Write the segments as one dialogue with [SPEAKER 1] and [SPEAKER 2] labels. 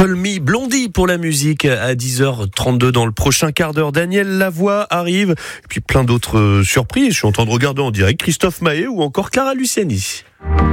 [SPEAKER 1] Call Me Blondie pour la musique à 10h32 dans le prochain quart d'heure. Daniel Lavoie arrive et puis plein d'autres surprises. Je suis en train de regarder en direct Christophe Maé ou encore Clara Luciani.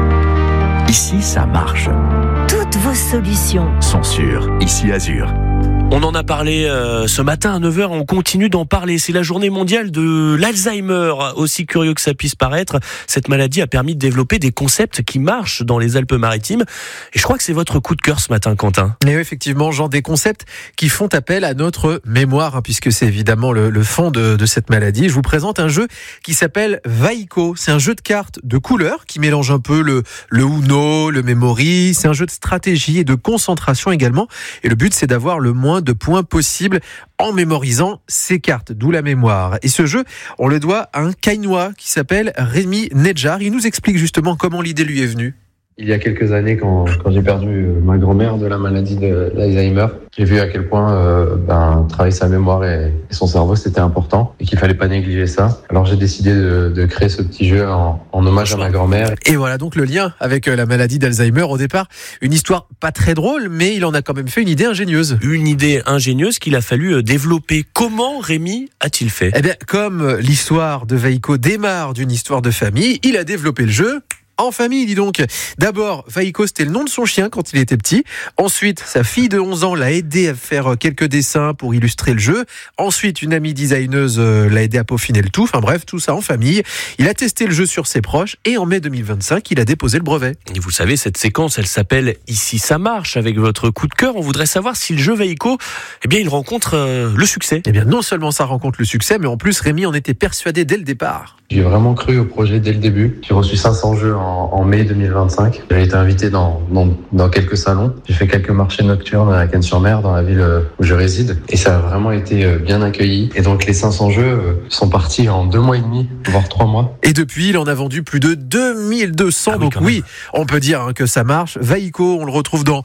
[SPEAKER 2] Ici, ça marche.
[SPEAKER 3] Toutes vos solutions
[SPEAKER 2] Sont sûres. Ici, Azur.
[SPEAKER 1] On en a parlé ce matin à 9h, on continue d'en parler. C'est la journée mondiale de l'Alzheimer. Aussi curieux que ça puisse paraître, cette maladie a permis de développer des concepts qui marchent dans les Alpes-Maritimes. Et je crois que c'est votre coup de cœur ce matin, Quentin.
[SPEAKER 4] Et oui, effectivement, Jean, des concepts qui font appel à notre mémoire, puisque c'est évidemment le fond de cette maladie. Je vous présente un jeu qui s'appelle Vaïko. C'est un jeu de cartes de couleurs qui mélange un peu le Uno, le Memory. C'est un jeu de stratégie et de concentration également. Et le but, c'est d'avoir le moins de points possible en mémorisant ces cartes, d'où la mémoire. Et ce jeu, on le doit à un Caïnois qui s'appelle Rémi Nedjar. Il nous explique justement comment l'idée lui est venue.
[SPEAKER 5] Il y a quelques années, quand j'ai perdu ma grand-mère de la maladie de l'Alzheimer, j'ai vu à quel point travailler sa mémoire et son cerveau, c'était important et qu'il fallait pas négliger ça. Alors j'ai décidé de créer ce petit jeu en hommage à ma grand-mère.
[SPEAKER 4] Et voilà donc le lien avec la maladie d'Alzheimer. Au départ, une histoire pas très drôle, mais il en a quand même fait une idée ingénieuse.
[SPEAKER 1] Une idée ingénieuse qu'il a fallu développer. Comment Rémi a-t-il fait ?
[SPEAKER 4] Eh bien, comme l'histoire de Vaïko démarre d'une histoire de famille, il a développé le jeu en famille, dis donc. D'abord, Vaïko, c'était le nom de son chien quand il était petit. Ensuite, sa fille de 11 ans l'a aidé à faire quelques dessins pour illustrer le jeu. Ensuite, une amie designeuse l'a aidé à peaufiner le tout. Enfin bref, tout ça en famille. Il a testé le jeu sur ses proches et en mai 2025, il a déposé le brevet.
[SPEAKER 1] Et vous savez, cette séquence, elle s'appelle « Ici, ça marche » avec votre coup de cœur. On voudrait savoir si le jeu Vaïko, il rencontre le succès.
[SPEAKER 4] Eh bien, non seulement ça rencontre le succès, mais en plus, Rémi en était persuadé dès le départ.
[SPEAKER 5] J'ai vraiment cru au projet dès le début. J'ai reçu 500 jeux en mai 2025. J'ai été invité dans quelques salons. J'ai fait quelques marchés nocturnes à Cannes-sur-Mer, dans la ville où je réside. Et ça a vraiment été bien accueilli. Et donc les 500 jeux sont partis en 2 mois et demi, voire 3 mois.
[SPEAKER 4] Et depuis, il en a vendu plus de 2200. Donc oui, on peut dire que ça marche. Vaïko, on le retrouve dans